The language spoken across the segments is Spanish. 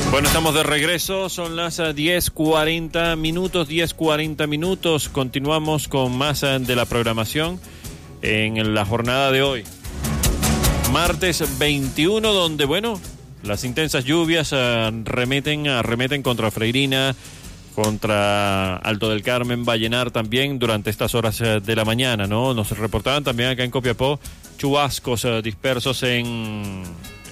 Bueno, estamos de regreso, son las 10:40 minutos, continuamos con más de la programación en la jornada de hoy. Martes 21, donde, bueno, las intensas lluvias arremeten contra Freirina, contra Alto del Carmen, Vallenar también durante estas horas de la mañana, ¿no? Nos reportaban también acá en Copiapó chubascos dispersos en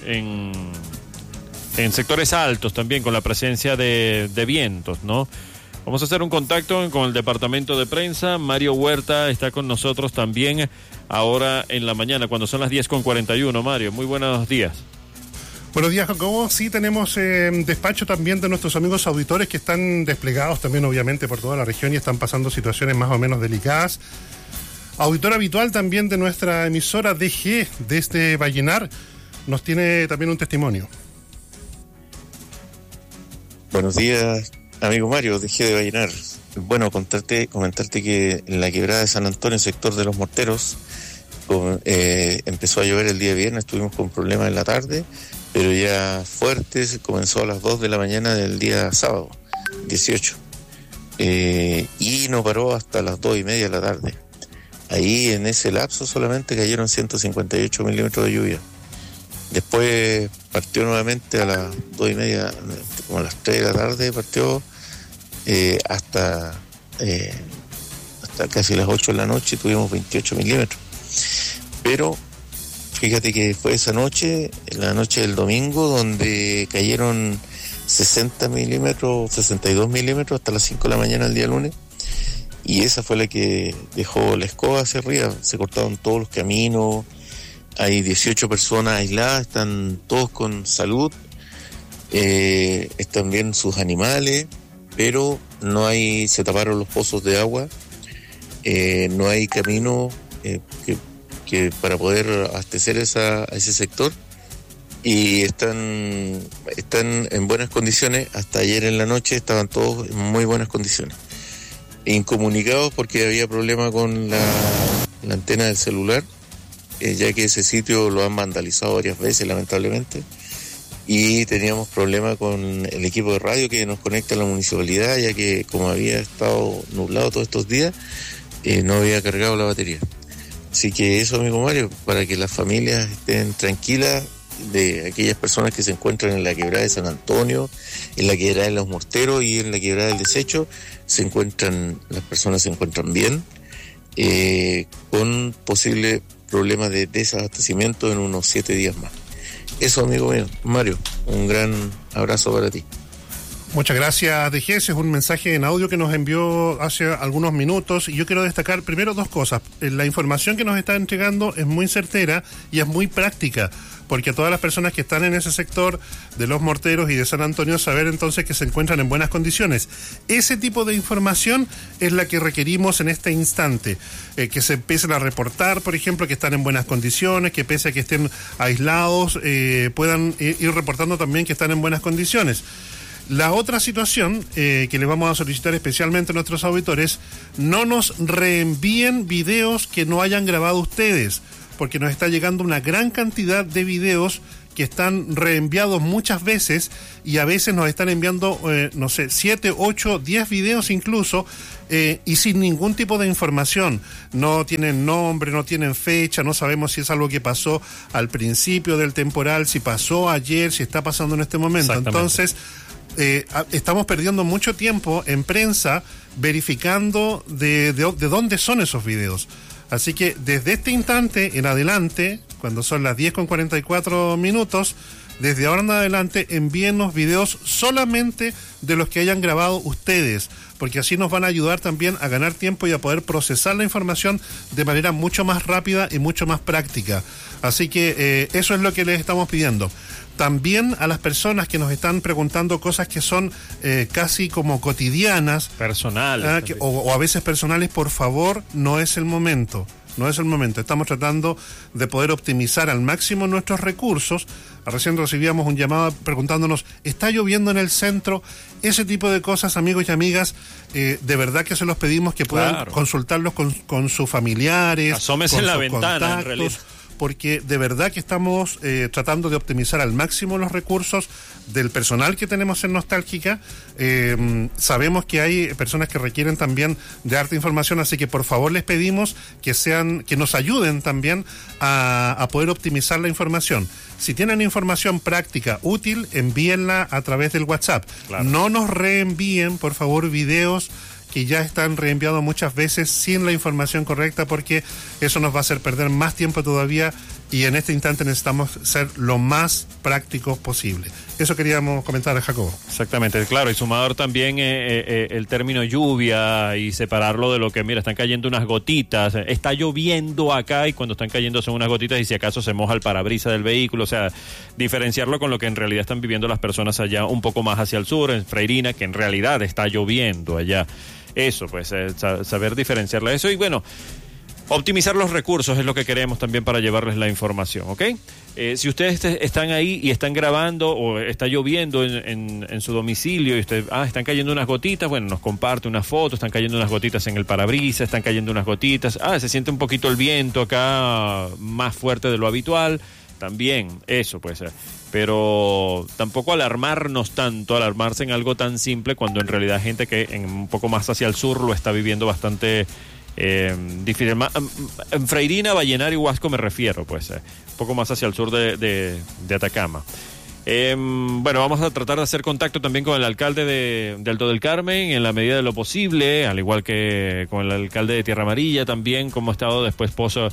sectores altos también, con la presencia de vientos, ¿no? Vamos a hacer un contacto con el departamento de prensa. Mario Huerta está con nosotros también ahora en la mañana, cuando son las 10:41. Mario, muy buenos días. Buenos días, Jacobo. Sí, tenemos despacho también de nuestros amigos auditores que están desplegados también, obviamente, por toda la región y están pasando situaciones más o menos delicadas. Auditor habitual también de nuestra emisora DG desde Vallenar nos tiene también un testimonio. Buenos días, amigo Mario, DG de Vallenar. Bueno, comentarte que en la quebrada de San Antonio, sector de los Morteros, empezó a llover el día viernes, estuvimos con problemas en la tarde, pero ya fuertes, comenzó a las 2 de la mañana del día sábado, 18, y no paró hasta las 2:30 de la tarde. Ahí en ese lapso solamente cayeron 158 milímetros de lluvia. Después partió nuevamente a las 2:30, como a las 3 de la tarde partió, hasta casi las 8 de la noche tuvimos 28 milímetros. Pero fíjate que fue esa noche, la noche del domingo, donde cayeron 60 milímetros, 62 milímetros hasta las 5 de la mañana el día lunes. Y esa fue la que dejó la escoba hacia arriba, se cortaron todos los caminos. Hay 18 personas aisladas, están todos con salud, están bien sus animales, pero se taparon los pozos de agua, no hay camino que para poder abastecer a ese sector, y están en buenas condiciones. Hasta ayer en la noche estaban todos en muy buenas condiciones. Incomunicados porque había problema con la antena del celular, ya que ese sitio lo han vandalizado varias veces, lamentablemente, y teníamos problemas con el equipo de radio que nos conecta a la municipalidad, ya que como había estado nublado todos estos días, no había cargado la batería. Así que eso, amigo Mario, para que las familias estén tranquilas, de aquellas personas que se encuentran en la quebrada de San Antonio, en la quebrada de los Morteros y en la quebrada del Desecho, las personas se encuentran bien, con posible problemas de desabastecimiento en unos 7 días más. Eso, amigo mío, Mario, un gran abrazo para ti. Muchas gracias, DG. Ese es un mensaje en audio que nos envió hace algunos minutos, y yo quiero destacar primero dos cosas. La información que nos está entregando es muy certera y es muy práctica, porque a todas las personas que están en ese sector de los Morteros y de San Antonio, saber entonces que se encuentran en buenas condiciones. Ese tipo de información es la que requerimos en este instante, que se empiecen a reportar, por ejemplo, que están en buenas condiciones, que pese a que estén aislados, puedan ir reportando también que están en buenas condiciones. La otra situación que le vamos a solicitar especialmente a nuestros auditores: no nos reenvíen videos que no hayan grabado ustedes, porque nos está llegando una gran cantidad de videos que están reenviados muchas veces, y a veces nos están enviando, 7, 8, 10 videos incluso, y sin ningún tipo de información. No tienen nombre, no tienen fecha, no sabemos si es algo que pasó al principio del temporal, si pasó ayer, si está pasando en este momento. Entonces, estamos perdiendo mucho tiempo en prensa verificando de dónde son esos videos. Así que desde este instante en adelante, cuando son las 10:44, desde ahora en adelante envíennos videos solamente de los que hayan grabado ustedes, porque así nos van a ayudar también a ganar tiempo y a poder procesar la información de manera mucho más rápida y mucho más práctica. Así que eso es lo que les estamos pidiendo. También a las personas que nos están preguntando cosas que son casi como cotidianas, personales, o a veces personales, por favor, no es el momento. No es el momento. Estamos tratando de poder optimizar al máximo nuestros recursos. Recién recibíamos un llamado preguntándonos: ¿está lloviendo en el centro? Ese tipo de cosas, amigos y amigas, de verdad que se los pedimos que puedan consultarlos con sus familiares. Asómese en la ventana, en realidad. porque de verdad que estamos tratando de optimizar al máximo los recursos del personal que tenemos en Nostálgica. Sabemos que hay personas que requieren también de harta información, así que por favor les pedimos que nos ayuden también a poder optimizar la información. Si tienen información práctica, útil, envíenla a través del WhatsApp. Claro. No nos reenvíen, por favor, videos que ya están reenviados muchas veces sin la información correcta, porque eso nos va a hacer perder más tiempo todavía, y en este instante necesitamos ser lo más prácticos posible. Eso queríamos comentar, Jacobo. Exactamente, claro, y sumar también el término lluvia y separarlo de lo que, mira, están cayendo unas gotitas, está lloviendo acá y cuando están cayendo son unas gotitas y si acaso se moja el parabrisas del vehículo, o sea, diferenciarlo con lo que en realidad están viviendo las personas allá un poco más hacia el sur, en Freirina, que en realidad está lloviendo allá. Eso, pues, saber diferenciarle eso y bueno, optimizar los recursos es lo que queremos también para llevarles la información, ¿ok? Si ustedes están ahí y están grabando o está lloviendo en su domicilio y están cayendo unas gotitas, bueno, nos comparte una foto, están cayendo unas gotitas en el parabrisas, están cayendo unas gotitas, se siente un poquito el viento acá más fuerte de lo habitual, también, eso pues, pero tampoco alarmarse en algo tan simple cuando en realidad hay gente que un poco más hacia el sur lo está viviendo bastante difícil. En Freirina, Vallenar y Huasco me refiero, pues, un poco más hacia el sur de Atacama. Bueno, vamos a tratar de hacer contacto también con el alcalde de Alto del Carmen en la medida de lo posible, al igual que con el alcalde de Tierra Amarilla también, cómo ha estado después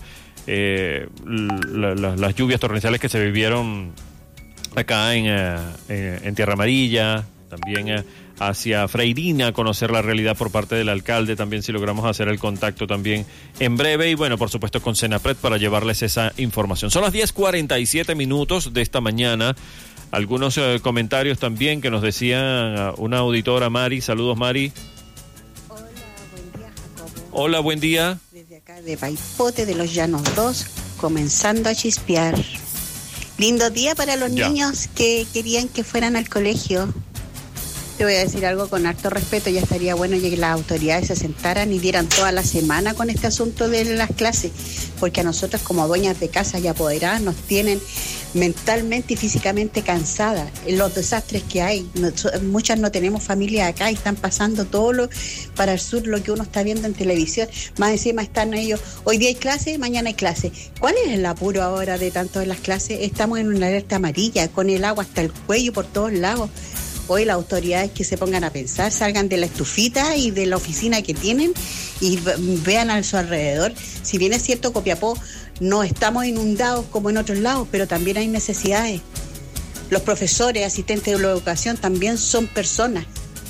las lluvias torrenciales que se vivieron acá en Tierra Amarilla, también hacia Freirina, conocer la realidad por parte del alcalde, también si logramos hacer el contacto también en breve, y bueno, por supuesto con Senapred para llevarles esa información. Son las 10:47 de esta mañana. Algunos comentarios también que nos decía una auditora, Mari. Saludos, Mari. Hola, buen día, Jacobo. Hola, buen día. Desde acá de Paipote de los Llanos 2, comenzando a chispear. Lindo día para los niños que querían que fueran al colegio. Te voy a decir algo con harto respeto, ya estaría bueno que las autoridades se sentaran y dieran toda la semana con este asunto de las clases, porque a nosotros como dueñas de casa y apoderadas nos tienen mentalmente y físicamente cansadas. Los desastres que hay, muchas no tenemos familia acá y están pasando todo para el sur, lo que uno está viendo en televisión. Más encima están ellos, hoy día hay clase, mañana hay clase. ¿Cuál es el apuro ahora de tanto de las clases? Estamos en una alerta amarilla, con el agua hasta el cuello por todos lados. Hoy las autoridades que se pongan a pensar, salgan de la estufita y de la oficina que tienen y vean a su alrededor. Si bien es cierto, Copiapó no estamos inundados como en otros lados, pero también hay necesidades. Los profesores, asistentes de la educación también son personas.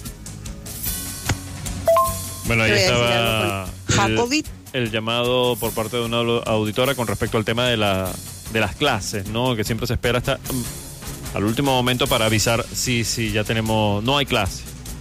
Bueno, ahí estaba el llamado por parte de una auditora con respecto al tema de las clases, ¿no? Que siempre se espera hasta al último momento para avisar si ya no hay clase.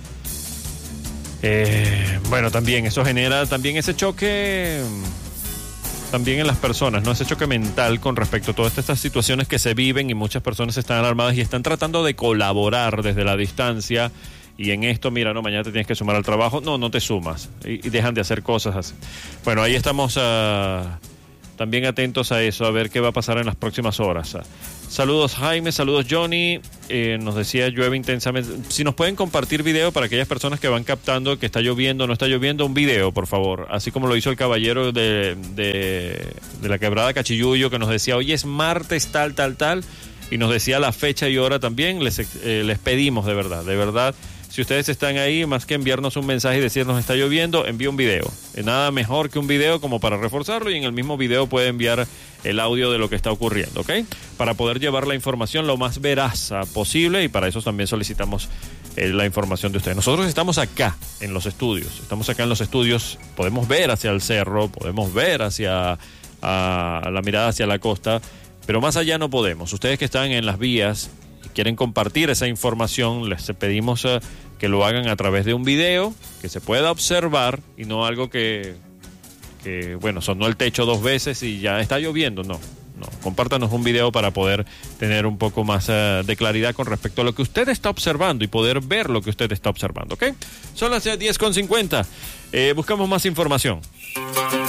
Bueno, también eso genera también ese choque también en las personas, ¿no? Ese choque mental con respecto a todas estas situaciones que se viven y muchas personas están alarmadas y están tratando de colaborar desde la distancia. Y en esto, mira, no, mañana te tienes que sumar al trabajo. No te sumas. Y dejan de hacer cosas así. Bueno, ahí estamos también atentos a eso, a ver qué va a pasar en las próximas horas. Saludos Jaime, saludos Johnny, nos decía llueve intensamente. Si nos pueden compartir video para aquellas personas que van captando que está lloviendo o no está lloviendo, un video, por favor. Así como lo hizo el caballero de la quebrada Cachiyuyo, que nos decía, hoy es martes tal, y nos decía la fecha y hora también. Les pedimos de verdad. Si ustedes están ahí, más que enviarnos un mensaje y decirnos está lloviendo, envíe un video. Nada mejor que un video como para reforzarlo, y en el mismo video puede enviar el audio de lo que está ocurriendo, ¿ok? Para poder llevar la información lo más veraz posible, y para eso también solicitamos la información de ustedes. Nosotros estamos acá en los estudios, podemos ver hacia el cerro, podemos ver hacia la mirada hacia la costa, pero más allá no podemos. Ustedes que están en las vías y quieren compartir esa información, les pedimos que lo hagan a través de un video que se pueda observar y no algo que bueno, sonó el techo 2 veces y ya está lloviendo. No, compártanos un video para poder tener un poco más de claridad con respecto a lo que usted está observando y poder ver lo que usted está observando, ¿ok? Son las 10:50. Buscamos más información.